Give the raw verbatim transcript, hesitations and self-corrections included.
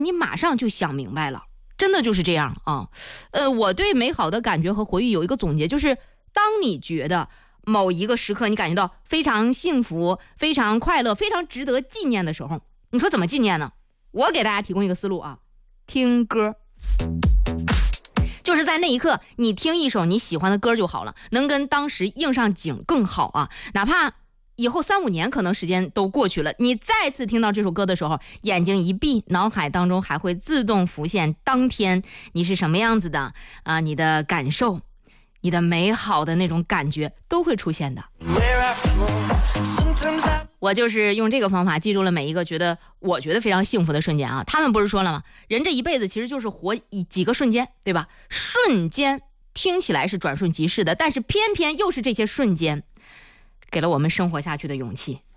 你马上就想明白了，真的就是这样啊。呃，我对美好的感觉和回忆有一个总结，就是当你觉得某一个时刻你感觉到非常幸福、非常快乐、非常值得纪念的时候，你说怎么纪念呢？我给大家提供一个思路啊，听歌。就是在那一刻你听一首你喜欢的歌就好了，能跟当时应上景更好啊。哪怕以后三五年可能时间都过去了，你再次听到这首歌的时候，眼睛一闭，脑海当中还会自动浮现当天你是什么样子的啊、呃，你的感受，你的美好的那种感觉都会出现的。我就是用这个方法记住了每一个觉得我觉得非常幸福的瞬间啊。他们不是说了吗？人这一辈子其实就是活一几个瞬间，对吧？瞬间听起来是转瞬即逝的，但是偏偏又是这些瞬间给了我们生活下去的勇气。